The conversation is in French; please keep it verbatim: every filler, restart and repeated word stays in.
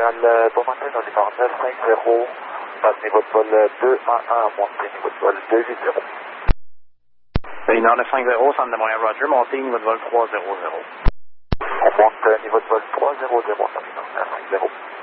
Montréal, bon matin, dans départ neuf cinq zéro, passe niveau de vol deux un un, montée niveau de vol deux huit zéro. Paysan neuf cinq zéro, centre de Montréal, Roger, montée niveau de vol trois zéro zéro. On monte niveau de vol trois zéro zéro, terminal neuf cinq zéro.